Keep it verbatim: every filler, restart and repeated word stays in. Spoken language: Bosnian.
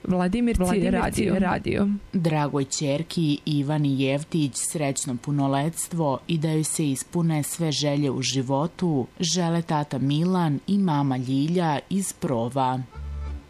Vladimir radio. radio. Dragoj ćerki Ivani Jevtić srećno punoletstvo i da joj se ispune sve želje u životu žele tata Milan i mama Ljilja iz Prova.